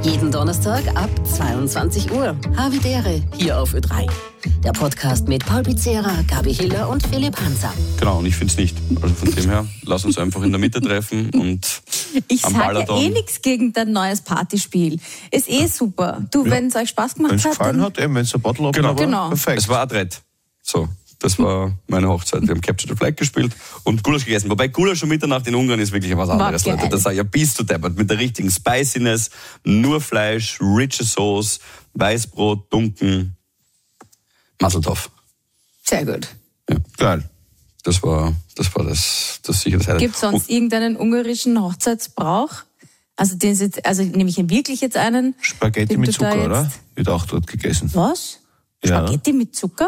Jeden Donnerstag ab 22 Uhr. Havidere, hier auf Ö3. Der Podcast mit Paul Pizzera, Gabi Hiller und Philipp Hanser. Genau, und ich finde es nicht. Also von dem her, lass uns einfach in der Mitte treffen und ich am sage Balaton. ja nichts gegen dein neues Partyspiel. Ist super. Du, wenn es euch Spaß gemacht Wenn es hat, gefallen dann hat, wenn es ein Bottle Opener war, Genau. perfekt. Es war adrett. So, das war meine Hochzeit. Wir haben Capture the Flag gespielt und Gulasch gegessen. Wobei Gulasch um Mitternacht in Ungarn ist wirklich was anderes, geil. Leute. Das sei ja bis zu deppert. Mit der richtigen Spiciness, nur Fleisch, riche Sauce, Weißbrot, Dunken, Maseltopf. sehr gut. Ja. Geil. Das war sicher das Highlight. Gibt es sonst irgendeinen ungarischen Hochzeitsbrauch? Also nehme ich wirklich jetzt einen. Spaghetti den mit du da Zucker, jetzt- oder? Wird auch dort gegessen. Was? Ja. Spaghetti mit Zucker?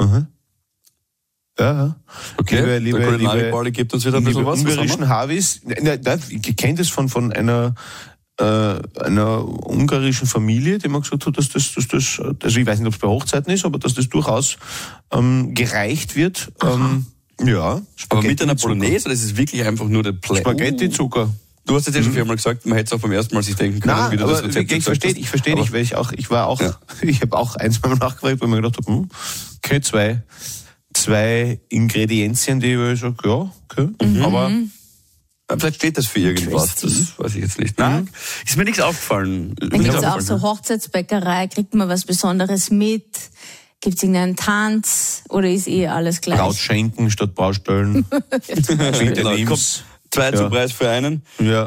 Ja. Okay, Liebe der Kulinarik-Pauli gibt uns wieder ein bisschen liebe was. ungarischen Havis. Ich kenne das von einer ungarischen Familie, die mir gesagt hat, dass das, also ich weiß nicht, ob es bei Hochzeiten ist, aber dass das durchaus gereicht wird. Ja. Aber mit einer Zucker. Bolognese, das ist wirklich einfach nur der Play. Spaghetti, Zucker. Du hast jetzt ja schon viermal gesagt, man hätte es auch beim ersten Mal sich denken können, Nein, wie du aber das Rezept ich verstehe dich, weil ich habe auch ein, zwei Mal nachgefragt, weil ich mir gedacht habe, okay, zwei Ingredienzien, die ich sage, ja, okay, aber vielleicht steht das für irgendwas, das weiß ich jetzt nicht. Nein, ist mir nichts aufgefallen. Dann gibt es auch so Hochzeitsbäckerei, kriegt man was Besonderes mit? Gibt es irgendeinen Tanz oder ist alles gleich? Brautschenken statt Baustellen. Genau, kommt 2 zum Preis für einen. Ja.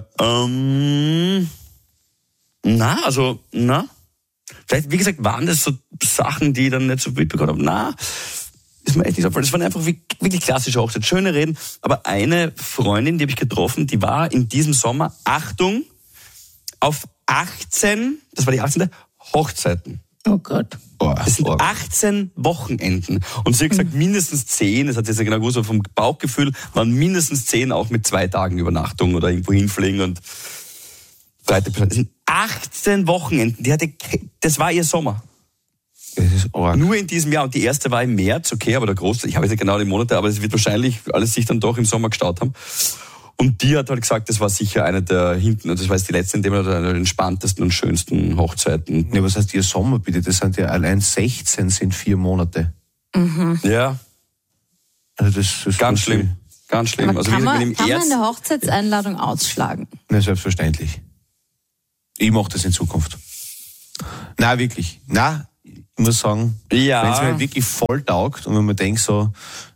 Vielleicht, wie gesagt, waren das so Sachen, die ich dann nicht so mitbekommen habe. Ist mir echt nicht aufgefallen. Das waren einfach wirklich klassische Hochzeit. Schöne Reden. Aber eine Freundin, die habe ich getroffen, die war in diesem Sommer, Achtung, auf 18, das war die 18. Hochzeiten. Oh Gott. Das sind 18 Wochenenden. Und sie hat gesagt, mindestens 10, das hat sie jetzt ja genau gewusst, aber vom Bauchgefühl waren mindestens 10 auch mit 2 Tagen Übernachtung oder irgendwo hinfliegen und zweite Person. Das sind 18 Wochenenden. Das war ihr Sommer. Das ist arg. Nur in diesem Jahr. Und die erste war im März, okay, aber der Großteil, ich habe jetzt nicht genau die Monate, aber es wird wahrscheinlich alles sich dann doch im Sommer gestaut haben. Und die hat halt gesagt, das war sicher eine der das war jetzt die letzte, in dem eine der entspanntesten und schönsten Hochzeiten. Ja, was heißt ihr Sommer bitte? Das sind ja allein 16 sind 4 Monate. Ja, Also das ganz schlimm. Ganz schlimm. Aber Also kann wie man gesagt, wenn im eine Hochzeitseinladung ausschlagen? Na, selbstverständlich. Ich mache das in Zukunft. Na wirklich. Na, ich muss sagen, Ja. wenn es mir wirklich voll taugt und wenn man denkt so,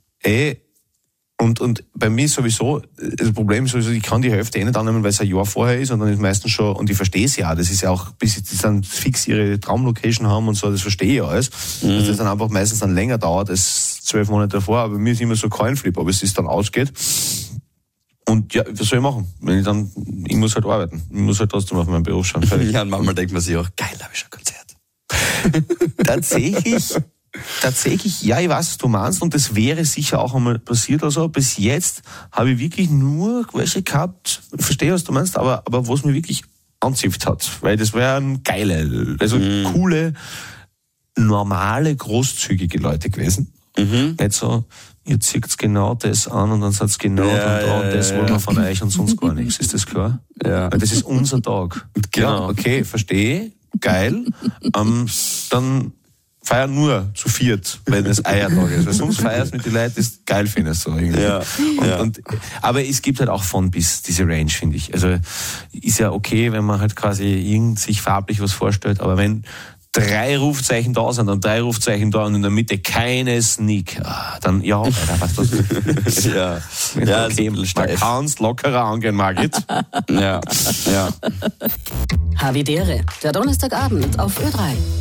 und bei mir sowieso, das Problem ist sowieso, ich kann die Hälfte nicht annehmen, weil es ein Jahr vorher ist und dann ist meistens schon, und ich verstehe es ja, das ist ja auch, bis sie dann fix ihre Traumlocation haben und so, das verstehe ich alles, dass das dann einfach meistens dann länger dauert als 12 Monate davor, aber mir ist immer so Coinflip, ob es sich dann ausgeht. Und ja, was soll ich machen? Ich muss halt arbeiten. Ich muss halt trotzdem auf meinen Beruf schauen. Fertig. Ja, und manchmal denkt man sich auch, geil, da habe ich schon ein Konzert. Tatsächlich, ja, ich weiß, was du meinst, und das wäre sicher auch einmal passiert. Also bis jetzt habe ich wirklich nur welche gehabt, ich verstehe, was du meinst, aber was mir wirklich anzipft hat, weil das wären geile, also coole, normale, großzügige Leute gewesen. Nicht so, ihr zieht genau das an und dann seid genau und das wollen wir von euch und sonst gar nichts. Ist das klar? Ja. Weil das ist unser Tag. Genau. Ja, okay, verstehe, geil. Dann feier nur zu viert, wenn es Eiertag ist. Weil sonst feierst mit den Leuten, die es geil findest. So irgendwie. Ja. Aber es gibt halt auch von bis diese Range, finde ich. Also ist ja okay, wenn man halt quasi sich farblich was vorstellt, aber wenn 3 Rufzeichen da sind und 3 Rufzeichen da und in der Mitte keine Sneak, dann ja, Alter, weißt du. Ja, Okay, ist ein bisschen man steif. kann's lockerer angehen, Margit. Ja. Havidere, der Donnerstagabend auf Ö3.